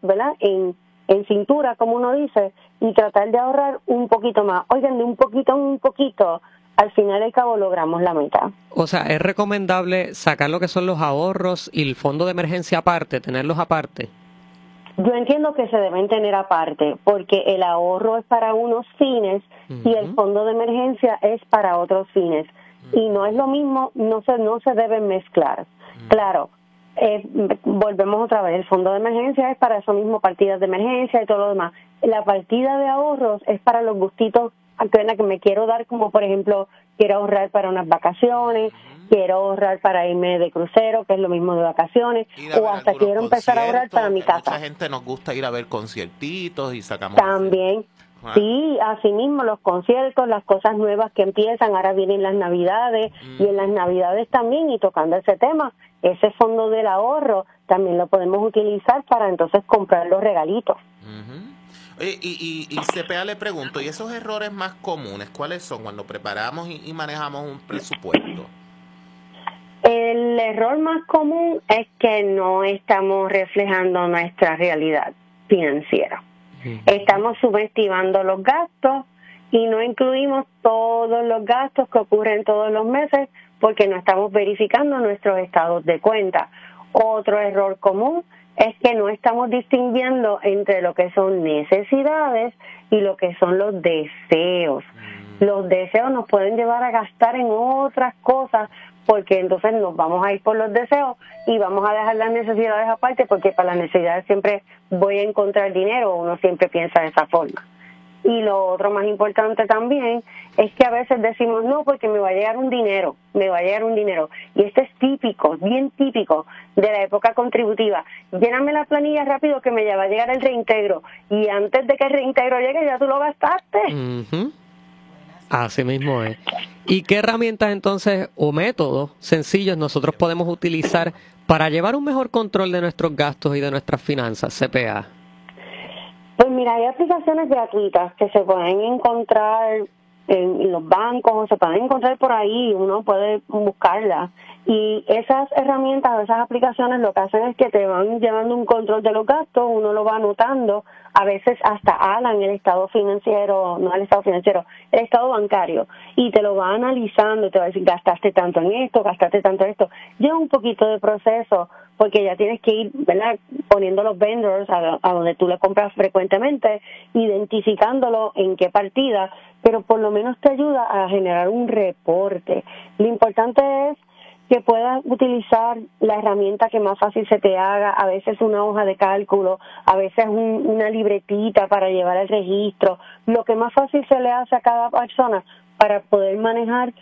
¿verdad?, en cintura, como uno dice, y tratar de ahorrar un poquito más. Oigan, de un poquito en un poquito, al final del cabo logramos la meta. O sea, ¿es recomendable sacar lo que son los ahorros y el fondo de emergencia aparte, tenerlos aparte? Yo entiendo que se deben tener aparte, porque el ahorro es para unos fines y el fondo de emergencia es para otros fines. Y no es lo mismo, no se deben mezclar. Claro, volvemos otra vez, el fondo de emergencia es para eso mismo, partidas de emergencia y todo lo demás. La partida de ahorros es para los gustitos que me quiero dar, como por ejemplo, quiero ahorrar para unas vacaciones, quiero ahorrar para irme de crucero, que es lo mismo de vacaciones, o hasta quiero empezar a ahorrar para mi casa. Mucha gente nos gusta ir a ver conciertitos y sacamos... También, sí, así mismo los conciertos, las cosas nuevas que empiezan, ahora vienen las Navidades, y en las Navidades también, y tocando ese tema, ese fondo del ahorro también lo podemos utilizar para entonces comprar los regalitos. Y CPA, le pregunto, ¿y esos errores más comunes cuáles son cuando preparamos y manejamos un presupuesto? El error más común es que no estamos reflejando nuestra realidad financiera. Estamos subestimando los gastos y no incluimos todos los gastos que ocurren todos los meses porque no estamos verificando nuestros estados de cuenta. Otro error común es que no estamos distinguiendo entre lo que son necesidades y lo que son los deseos. Los deseos nos pueden llevar a gastar en otras cosas porque entonces nos vamos a ir por los deseos y vamos a dejar las necesidades aparte porque para las necesidades siempre voy a encontrar dinero, uno siempre piensa de esa forma. Y lo otro más importante también es que a veces decimos, no, porque me va a llegar un dinero. Y esto es típico, bien típico de la época contributiva. Lléname la planilla rápido que me va a llegar el reintegro. Y antes de que el reintegro llegue ya tú lo gastaste. Así mismo es. ¿Y qué herramientas entonces o métodos sencillos nosotros podemos utilizar para llevar un mejor control de nuestros gastos y de nuestras finanzas, CPA? Pues mira, hay aplicaciones gratuitas que se pueden encontrar en los bancos o se pueden encontrar por ahí, uno puede buscarlas. Y esas herramientas, esas aplicaciones lo que hacen es que te van llevando un control de los gastos, uno lo va anotando, a veces hasta hablan el estado financiero, no el estado financiero, el estado bancario, y te lo va analizando, te va a decir, gastaste tanto en esto, gastaste tanto en esto. Lleva un poquito de proceso, porque ya tienes que ir, ¿verdad?, poniendo los vendors a donde tú le compras frecuentemente, identificándolo en qué partida, pero por lo menos te ayuda a generar un reporte. Lo importante es que puedas utilizar la herramienta que más fácil se te haga, a veces una hoja de cálculo, a veces una libretita para llevar el registro, lo que más fácil se le hace a cada persona para poder manejar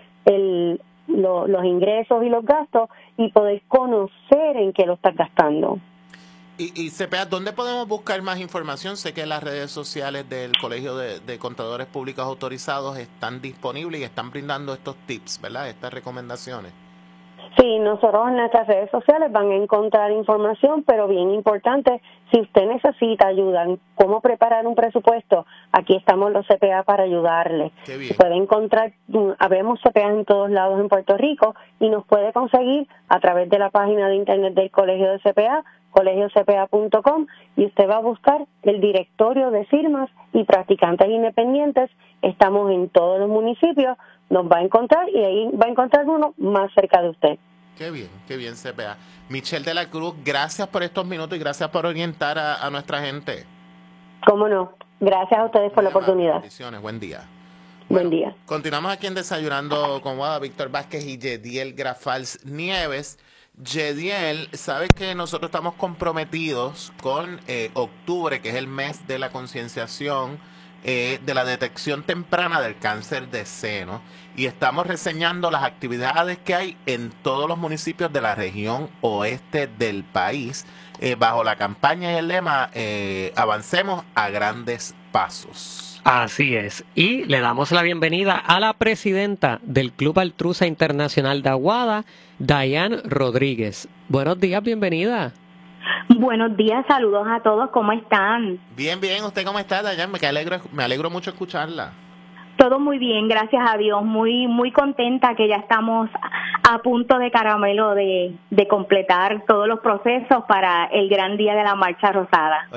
los ingresos y los gastos y poder conocer en qué lo estás gastando. Y CPA, ¿dónde podemos buscar más información? Sé que las redes sociales del Colegio de Contadores Públicos Autorizados están disponibles y están brindando estos tips, ¿verdad?, estas recomendaciones. Sí, nosotros en nuestras redes sociales van a encontrar información, pero bien importante, si usted necesita ayuda en cómo preparar un presupuesto, aquí estamos los CPA para ayudarle. Qué bien. Puede encontrar, habemos CPA en todos lados en Puerto Rico y nos puede conseguir a través de la página de internet del Colegio de CPA, colegiocpa.com, y usted va a buscar el directorio de firmas y practicantes independientes. Estamos en todos los municipios, nos va a encontrar y ahí va a encontrar uno más cerca de usted. Qué bien, CPA. Michelle de la Cruz, gracias por estos minutos y gracias por orientar a nuestra gente. ¿Cómo no? Gracias a ustedes por la oportunidad. Bendiciones, buen día. Buen día. Continuamos aquí en Desayunando con Wada, Víctor Vázquez y Yediel Grafals Nieves. Yediel, sabes que nosotros estamos comprometidos con octubre, que es el mes de la concienciación de la detección temprana del cáncer de seno, y estamos reseñando las actividades que hay en todos los municipios de la región oeste del país bajo la campaña y el lema avancemos a grandes pasos. Así es, y le damos la bienvenida a la presidenta del Club Altrusa Internacional de Aguada, Dayan Rodríguez. Buenos días, bienvenida. Buenos días, saludos a todos, ¿cómo están? Bien, ¿usted cómo está, Dayan? Me alegro mucho escucharla. Todo muy bien, gracias a Dios, muy contenta que ya estamos a punto de caramelo de completar todos los procesos para el gran día de la Marcha Rosada.